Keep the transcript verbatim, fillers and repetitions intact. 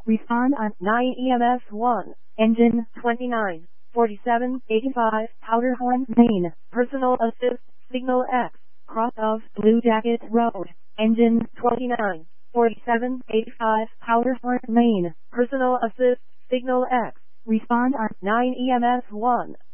Respond on nine E M S one. Engine twenty-nine forty-seven eighty-five Powderhorn, Maine. Personal assist signal X. Cross of Blue Jacket Road. Engine twenty-nine forty-seven eighty-five Powderhorn, Maine. Personal assist signal X. Respond on nine E M S one.